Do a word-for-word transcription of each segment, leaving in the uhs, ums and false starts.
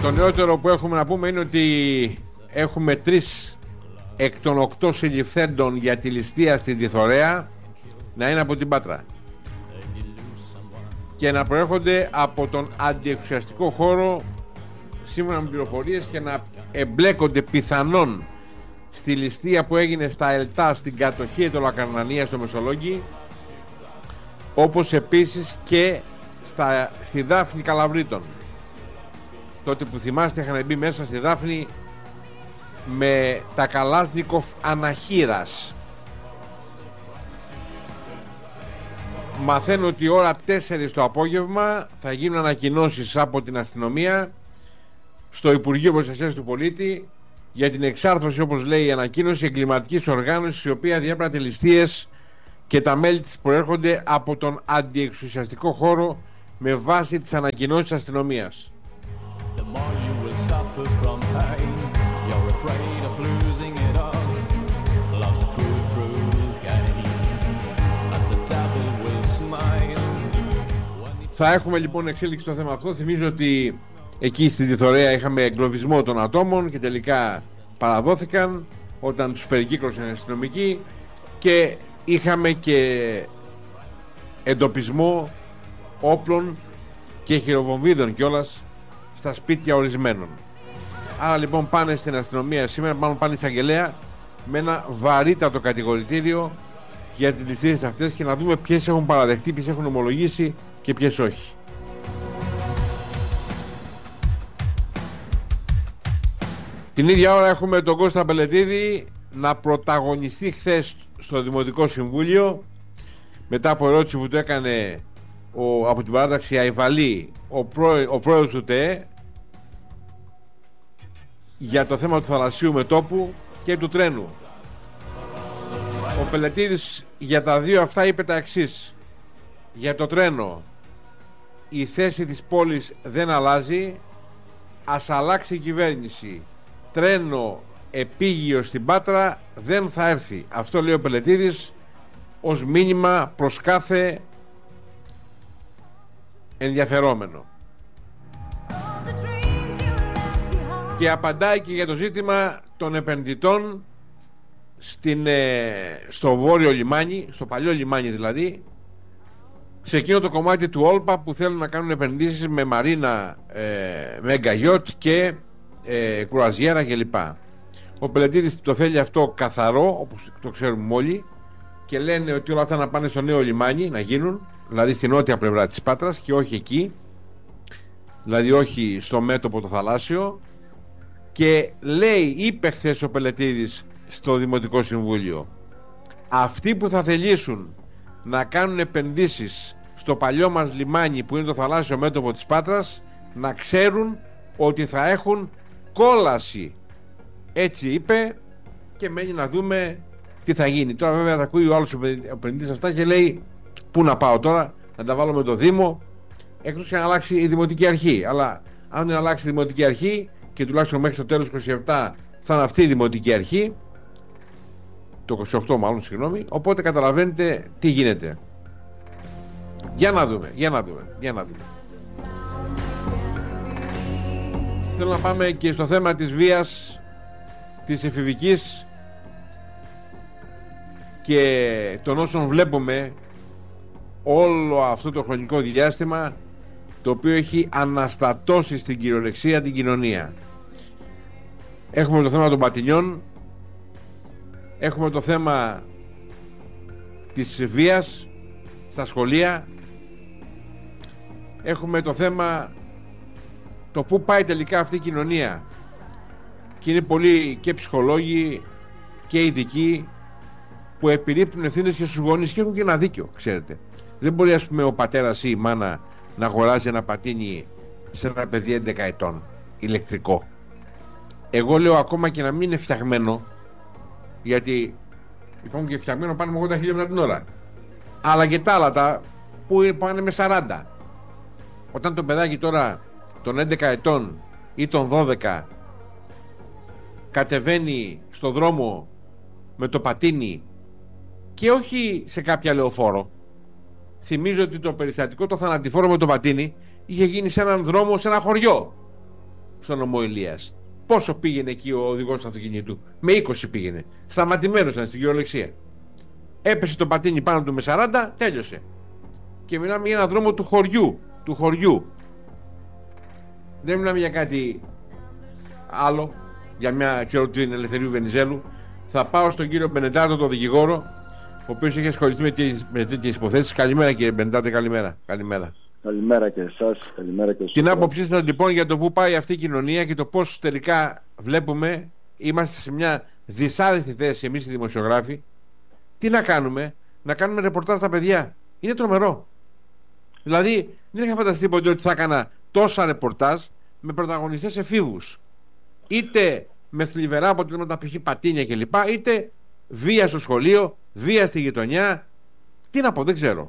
Το νεότερο που έχουμε να πούμε είναι ότι έχουμε τρεις εκ των οκτώ συλληφθέντων για τη ληστεία στη Διθωρέα να είναι από την Πάτρα και να προέρχονται από τον αντιεξουσιαστικό χώρο σύμφωνα με πληροφορίες και να εμπλέκονται πιθανόν στη ληστεία που έγινε στα ΕΛΤΑ στην κατοχή Αιτωλακαρνανίας στο Μεσολόγγι, όπως επίσης και στα, στη Δάφνη Καλαβρίτων. Τότε που θυμάστε είχαν μπει μέσα στη Δάφνη με τα Καλάσνικοφ αναχείρας. Μαθαίνω ότι ώρα τέσσερις το απόγευμα θα γίνουν ανακοινώσεις από την αστυνομία στο Υπουργείο Προστασίας του Πολίτη για την εξάρθρωση, όπως λέει η ανακοίνωση, εγκληματικής οργάνωσης η οποία διέπρατε ληστείες και τα μέλη της προέρχονται από τον αντιεξουσιαστικό χώρο με βάση τις ανακοινώσεις της αστυνομίας. Θα έχουμε λοιπόν εξέλιξη στο θέμα αυτό. Θυμίζω ότι εκεί στη Διθωρέα είχαμε εγκλωβισμό των ατόμων και τελικά παραδόθηκαν όταν τους περικύκλωσαν οι αστυνομικοί και είχαμε και εντοπισμό όπλων και χειροβομβίδων κιόλας στα σπίτια ορισμένων. Άρα λοιπόν πάνε στην αστυνομία σήμερα, πάνε πάνε εισαγγελέα με ένα βαρύτατο κατηγορητήριο για τις ληστείες αυτές και να δούμε ποιες έχουν παραδεχτεί, ποιες έχουν ομολογήσει και ποιες όχι. Την ίδια ώρα έχουμε τον Κώστα Πελετίδη να πρωταγωνιστεί χθες στο Δημοτικό Συμβούλιο μετά από ερώτηση που του έκανε ο, από την παράταξη Αϊβαλή ο, πρό, ο πρόεδρος του ΤΕΕ για το θέμα του θαλασσίου μετώπου και του τρένου. Ο Πελετίδης για τα δύο αυτά είπε τα εξής: για το τρένο η θέση της πόλης δεν αλλάζει, ας αλλάξει η κυβέρνηση, τρένο επίγειο στην Πάτρα δεν θα έρθει. Αυτό λέει ο Πελετίδης ως μήνυμα προς κάθε ενδιαφερόμενο. Και απαντάει και για το ζήτημα των επενδυτών στην, ε, στο βόρειο λιμάνι, στο παλιό λιμάνι δηλαδή, σε εκείνο το κομμάτι του Όλπα που θέλουν να κάνουν επενδύσεις με μαρίνα, ε, μέγα γιότ και ε, κρουαζιέρα κλπ. Ο Πελετίδης το θέλει αυτό καθαρό, όπως το ξέρουμε όλοι, και λένε ότι όλα αυτά να πάνε στο νέο λιμάνι να γίνουν, δηλαδή στην νότια πλευρά της Πάτρας και όχι εκεί, δηλαδή όχι στο μέτωπο το θαλάσσιο. Και λέει, είπε χθες ο Πελετίδης στο Δημοτικό Συμβούλιο, αυτοί που θα θελήσουν να κάνουν επενδύσεις στο παλιό μας λιμάνι που είναι το θαλάσσιο μέτωπο της Πάτρας να ξέρουν ότι θα έχουν κόλαση. Έτσι είπε και μένει να δούμε τι θα γίνει. Τώρα βέβαια θα ακούει ο άλλος ο επενδυτής αυτά και λέει πού να πάω τώρα, να τα βάλω με το Δήμο, εκτός και να αλλάξει η Δημοτική Αρχή. Αλλά αν δεν αλλάξει η Δημοτική Αρχή και τουλάχιστον μέχρι το τέλος είκοσι επτά θα είναι αυτή η Δημοτική Αρχή, το είκοσι οκτώ μάλλον, συγγνώμη, οπότε καταλαβαίνετε τι γίνεται. Για να δούμε, για να δούμε, για να δούμε. Θέλω να πάμε και στο θέμα της βίας, της εφηβικής και των όσων βλέπουμε όλο αυτό το χρονικό διάστημα, το οποίο έχει αναστατώσει στην κυριολεξία την κοινωνία. Έχουμε το θέμα των πατηνιών, έχουμε το θέμα της βίας στα σχολεία, έχουμε το θέμα το πού πάει τελικά αυτή η κοινωνία, και είναι πολλοί και ψυχολόγοι και ειδικοί που επιρρύπτουν ευθύνες και στους γονείς και έχουν και ένα δίκιο, ξέρετε. Δεν μπορεί, ας πούμε, ο πατέρας ή η μάνα να αγοράζει ένα πατίνι σε ένα παιδί έντεκα ετών ηλεκτρικό. Εγώ λέω ακόμα και να μην είναι φτιαγμένο, γιατί υπάρχουν και φτιαγμένο πάνω με ογδόντα χιλιόμετρα την ώρα, αλλά και τα άλλα τα που πάνε με σαράντα. Όταν το παιδάκι τώρα των έντεκα ετών ή των δώδεκα κατεβαίνει στο δρόμο με το πατίνι και όχι σε κάποια λεωφόρο, θυμίζω ότι το περιστατικό το θανατηφόρο με το πατίνι είχε γίνει σε έναν δρόμο, σε ένα χωριό στον νομό Ηλίας. Πόσο πήγαινε εκεί ο οδηγός του αυτοκινήτου? Με είκοσι πήγαινε. Σταματημένος ήταν στην κυριολεξία. Έπεσε το πατίνι πάνω του με σαράντα, τέλειωσε. Και μιλάμε για έναν δρόμο του χωριού. Του χωριού. Δεν μιλάμε για κάτι άλλο, για μια, ξέρω, την Ελευθερίου Βενιζέλου. Θα πάω στον κύριο Μπενεντάτο, τον δικηγόρο, ο οποίος έχει ασχοληθεί με τέτοιες υποθέσεις. Καλημέρα, κύριε Μπενεντάτε, καλημέρα. Καλημέρα. Καλημέρα και εσάς, καλημέρα και Την άποψή σας λοιπόν για το πού πάει αυτή η κοινωνία και το πώς τελικά βλέπουμε, είμαστε σε μια δυσάρεστη θέση εμείς οι δημοσιογράφοι. Τι να κάνουμε? Να κάνουμε ρεπορτάζ στα παιδιά? Είναι τρομερό. Δηλαδή δεν είχα φανταστεί ποτέ ότι θα έκανα τόσα ρεπορτάζ με πρωταγωνιστές εφήβους, είτε με θλιβερά αποτελέσματα, π.χ. πατίνια κλπ, είτε βία στο σχολείο, βία στη γειτονιά. Τι να πω, δεν ξέρω.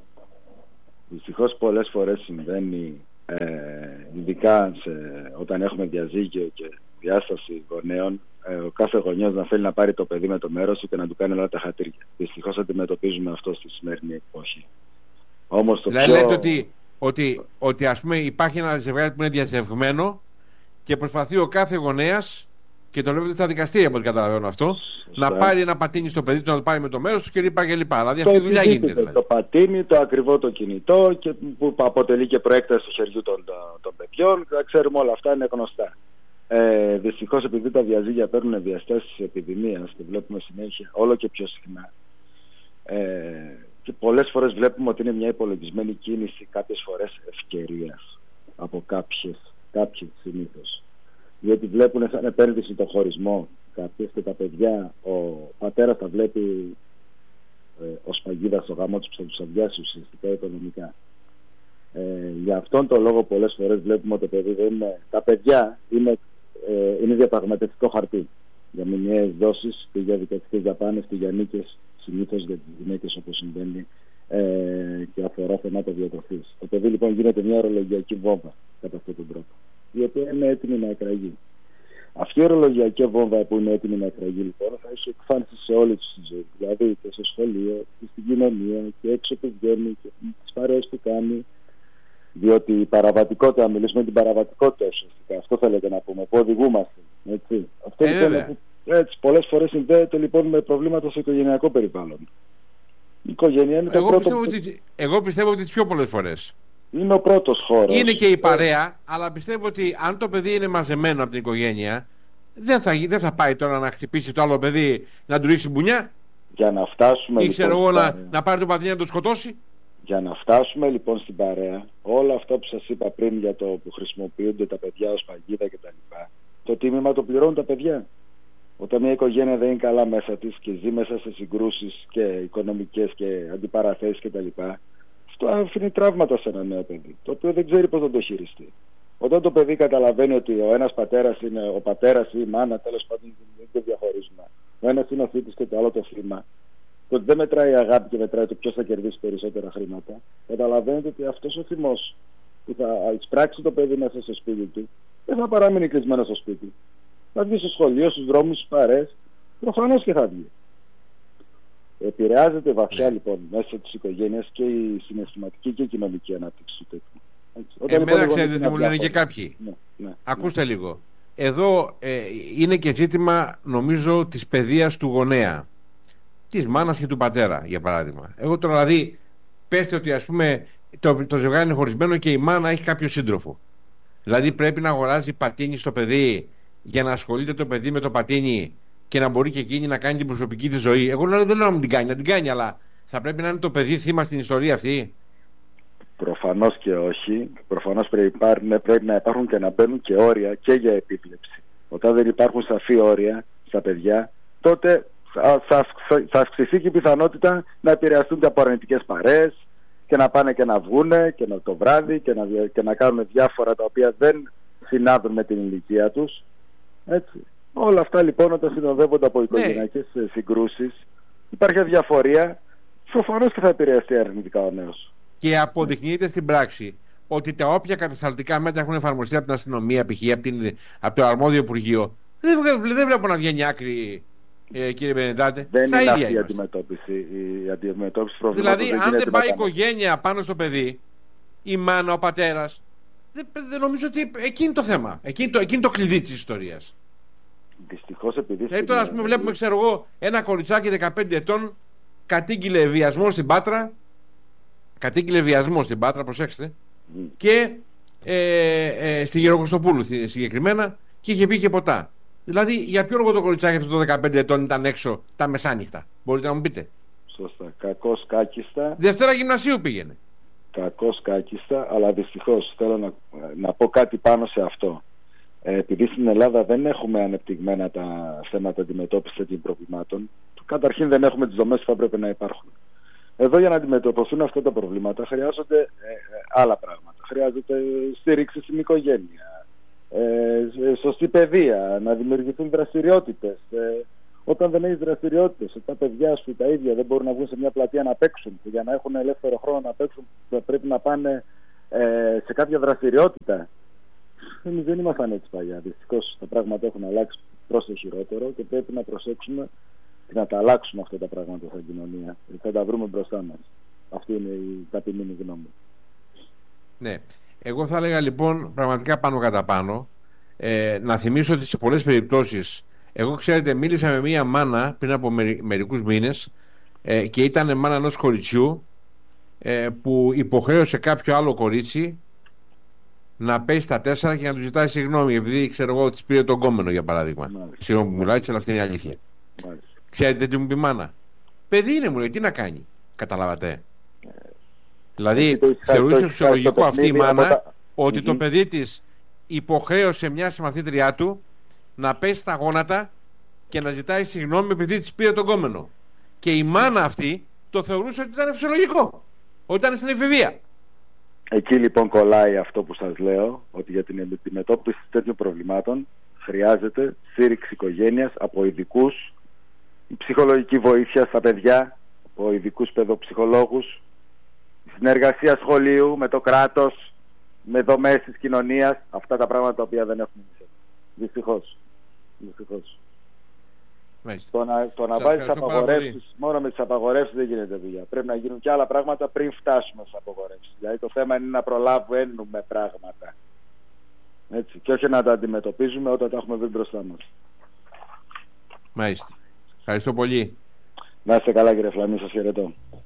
Δυστυχώς πολλές φορές συμβαίνει, ε, ειδικά σε, όταν έχουμε διαζύγιο και διάσταση γονέων, ε, ο κάθε γονιός να θέλει να πάρει το παιδί με το μέρος του και να του κάνει όλα τα χατήρια. Δυστυχώς αντιμετωπίζουμε αυτό στη σημερινή εποχή. Όμως το δηλαδή πιο... λέτε ότι, ότι, ότι ας πούμε υπάρχει ένα ζευγάρι που είναι διαζευγμένο και προσπαθεί ο κάθε γονέας, και το βλέπετε στα δικαστήρια από ό,τι καταλαβαίνω αυτό, σωστά, να πάρει ένα πατίνι στο παιδί του, να το πάρει με το μέρος του κλπ. Δηλαδή αυτή η δουλειά γίνεται. Δηλαδή. Το πατίνι, το ακριβό το κινητό, και που αποτελεί και προέκταση του χεριού των, των παιδιών, ξέρουμε όλα αυτά, είναι γνωστά. Ε, δυστυχώς επειδή τα διαζύγια παίρνουν διαστάσεις επιδημίας, το βλέπουμε συνέχεια όλο και πιο συχνά. Ε, και πολλές φορές βλέπουμε ότι είναι μια υπολογισμένη κίνηση, κάποιες φορές ευκαιρίας από κάποιες, κάποιες συνήθως. Διότι βλέπουν σαν επένδυση το χωρισμό κάποιες και τα παιδιά, ο πατέρας τα βλέπει ε, ως παγίδα στο γάμο τους που θα τους αδειάσει ουσιαστικά οικονομικά. Ε, για αυτόν τον λόγο πολλές φορές βλέπουμε ότι το παιδί δεν είναι, τα παιδιά είναι, ε, είναι διαπραγματευτικό χαρτί για μηνιαίες δόσεις και για δικαστικές δαπάνες και για νίκες, συνήθως για τις γυναίκες όπως συμβαίνει, ε, και αφορά θέματα διατροφής. Το παιδί λοιπόν γίνεται μια ορολογιακή βόμβα κατά αυτόν τον τρόπο, η οποία είναι έτοιμη να εκραγεί. Αυτή η ορολογιακή βόμβα που είναι έτοιμη να εκραγεί λοιπόν θα έχει εκφάνσει σε όλη τη ζωή. Δηλαδή και στο σχολείο και στην κοινωνία και έξω που βγαίνει και τις παρέες που κάνει. Διότι η παραβατικότητα, αν μιλήσουμε για την παραβατικότητα ουσιαστικά, αυτό θέλετε να πούμε, που οδηγούμαστε. Έτσι. Αυτό ε, λοιπόν, έτσι, πολλές φορές συνδέεται λοιπόν με προβλήματα στο οικογενειακό περιβάλλον. Η οικογένεια είναι το εγώ πρώτο. Πιστεύω ότι, εγώ πιστεύω ότι τις πιο πολλές φορές. Είναι ο πρώτος χώρος. Είναι και η παρέα, αλλά πιστεύω ότι αν το παιδί είναι μαζεμένο από την οικογένεια, δεν θα, δεν θα πάει τώρα να χτυπήσει το άλλο παιδί, να του ρίξει μπουνιά. Για να φτάσουμε. Ή ξέρω εγώ να, να πάρει το πατίνι να το σκοτώσει. Για να φτάσουμε λοιπόν στην παρέα, όλα αυτά που σας είπα πριν για το που χρησιμοποιούνται τα παιδιά ως παγίδα κτλ., το τίμημα το πληρώνουν τα παιδιά. Όταν μια οικογένεια δεν είναι καλά μέσα της και ζει μέσα σε συγκρούσεις και οικονομικές και αντιπαραθέσεις κτλ., αυτό αφήνει τραύματα σε ένα νέο παιδί, το οποίο δεν ξέρει πώς θα το χειριστεί. Όταν το παιδί καταλαβαίνει ότι ο ένας πατέρας είναι ο πατέρας ή η μάνα, τέλος πάντων δεν διαχωρίζουμε. Ο ένας είναι ο θήτης και το άλλο το θύμα. Το ότι δεν μετράει η αγάπη και μετράει το ποιος θα κερδίσει περισσότερα χρήματα. Καταλαβαίνετε ότι αυτός ο θυμός που θα εισπράξει το παιδί μέσα στο σπίτι του δεν θα παραμείνει κλεισμένο στο σπίτι. Θα βγει στο σχολείο, στους δρόμους, στους παρέες. Προφανώς και θα βγει. Επηρεάζεται βαθιά λοιπόν μέσα της οικογένειας και η συναισθηματική και η κοινωνική ανάπτυξη του τέτοιου. Εμένα λοιπόν, ξέρετε τι μου λένε και κάποιοι. Ναι, ναι, Ακούστε ναι. λίγο. Εδώ ε, είναι και ζήτημα νομίζω της παιδείας του γονέα. Της μάνας και του πατέρα για παράδειγμα. Εγώ τώρα δηλαδή πέστε ότι ας πούμε το, το ζευγάρι είναι χωρισμένο και η μάνα έχει κάποιο σύντροφο. Δηλαδή πρέπει να αγοράζει πατίνι στο παιδί για να ασχολείται το παιδί με το πατίνι και να μπορεί και εκείνη να κάνει την προσωπική της ζωή. Εγώ δεν λέω να μην την κάνει, να την κάνει, αλλά θα πρέπει να είναι το παιδί θύμα στην ιστορία αυτή. Προφανώς και όχι. Προφανώς πρέπει, πρέπει να υπάρχουν και να μπαίνουν και όρια και για επίβλεψη. Όταν δεν υπάρχουν σαφή όρια στα παιδιά, τότε θα, θα, θα αυξηθεί και η πιθανότητα να επηρεαστούν και από αρνητικές παρέες και να πάνε και να βγούνε και να, το βράδυ και να, και να κάνουν διάφορα τα οποία δεν συνάδουν με την ηλικία τους. Έτσι. Όλα αυτά λοιπόν όταν συνοδεύονται από οικογενειακές ναι. συγκρούσεις, υπάρχει αδιαφορία, προφανώς και θα επηρεαστεί αρνητικά ο νέος. Και αποδεικνύεται στην πράξη ότι τα όποια κατασταλτικά μέτρα έχουν εφαρμοστεί από την αστυνομία, π.χ. από, από το αρμόδιο Υπουργείο, δεν, δεν βλέπω να βγαίνει άκρη, ε, κύριε Μπενεντάτε. Δεν είναι αυτή η αντιμετώπιση. Η αντιμετώπιση προβλήματος δηλαδή, αν δεν πάει η οικογένεια πάνω στο παιδί, η μάνα, ο πατέρας, Δεν, δεν νομίζω ότι εκείνη το θέμα. Εκείνη το, εκείνη το κλειδί της ιστορίας. Δυστυχώς επειδή. Ε, τώρα, ας πούμε, βλέπουμε, ξέρω εγώ, ένα κοριτσάκι δεκαπέντε ετών κατήγγειλε βιασμό στην Πάτρα. Κατήγγειλε βιασμό στην Πάτρα, προσέξτε. Mm. Και ε, ε, στη Γεροκοστοπούλου συγκεκριμένα, και είχε πει και ποτά. Δηλαδή, για ποιο λόγο το κοριτσάκι αυτό των δεκαπέντε ετών ήταν έξω τα μεσάνυχτα? Μπορείτε να μου πείτε? Σωστά. Κακώς κάκιστα. Δευτέρα γυμνασίου πήγαινε. Κακώς κάκιστα, αλλά δυστυχώς θέλω να, να πω κάτι πάνω σε αυτό. Ε, επειδή στην Ελλάδα δεν έχουμε ανεπτυγμένα τα θέματα αντιμετώπισης τέτοιων προβλημάτων, καταρχήν δεν έχουμε τις δομές που θα έπρεπε να υπάρχουν. Εδώ για να αντιμετωπιστούν αυτά τα προβλήματα χρειάζονται ε, άλλα πράγματα. Χρειάζεται στήριξη στην οικογένεια, ε, σωστή παιδεία, να δημιουργηθούν δραστηριότητες. Ε, όταν δεν έχεις δραστηριότητες, όταν τα παιδιά σου τα ίδια δεν μπορούν να βγουν σε μια πλατεία να παίξουν, και για να έχουν ελεύθερο χρόνο να παίξουν πρέπει να πάνε ε, σε κάποια δραστηριότητα. Εμείς δεν ήμασταν έτσι παλιά. Δυστυχώς τα πράγματα έχουν αλλάξει προς το χειρότερο και πρέπει να προσέξουμε και να τα αλλάξουμε αυτά τα πράγματα σαν κοινωνία. Θα τα βρούμε μπροστά μας. Αυτή είναι η ταπεινή γνώμη μου. Ναι. Εγώ θα έλεγα λοιπόν πραγματικά πάνω κατά πάνω ε, να θυμίσω ότι σε πολλές περιπτώσεις, εγώ ξέρετε μίλησα με μία μάνα πριν από μερι, μερικούς μήνες ε, και ήταν μάνα ενός κοριτσιού ε, που υποχρέωσε κάποιο άλλο κορίτσι να πέσει στα τέσσερα και να του ζητάει συγγνώμη επειδή ξέρω εγώ της πήρε τον κόμενο, για παράδειγμα. Συγγνώμη που μιλάει, αλλά αυτή είναι η αλήθεια. Μάλιστα. Ξέρετε τι μου πει μάνα? Παιδί είναι, μου λέει, τι να κάνει? Καταλάβατε? Ε, δηλαδή θεωρούσε φυσιολογικό αυτή η μάνα τα... ότι mm-hmm. το παιδί της υποχρέωσε μια συμμαθήτριά του να πέσει στα γόνατα και να ζητάει συγγνώμη επειδή της πήρε τον κόμενο. Και η μάνα αυτή το θεωρούσε ότι ήταν φυσιολογικό, ότι ήταν στην εφηβεία. Εκεί λοιπόν κολλάει αυτό που σας λέω, ότι για την αντιμετώπιση τέτοιων προβλημάτων χρειάζεται στήριξη οικογένειας από ειδικούς, ψυχολογική βοήθεια στα παιδιά από ειδικούς παιδοψυχολόγους, συνεργασία σχολείου με το κράτος, με δομές της κοινωνίας, αυτά τα πράγματα τα οποία δεν έχουμε. Δυστυχώς. Δυστυχώς. Το να, το να βάζεις απαγορεύσεις, μόνο με τις απαγορεύσεις δεν γίνεται δουλειά. Πρέπει να γίνουν και άλλα πράγματα πριν φτάσουμε στις απαγορεύσεις. Δηλαδή το θέμα είναι να προλάβουμε πράγματα. Έτσι. Και όχι να τα αντιμετωπίζουμε όταν τα έχουμε βρει μπροστά μας. Μάλιστα. Ευχαριστώ πολύ. Να είστε καλά κύριε Φλαμή, σας χαιρετώ.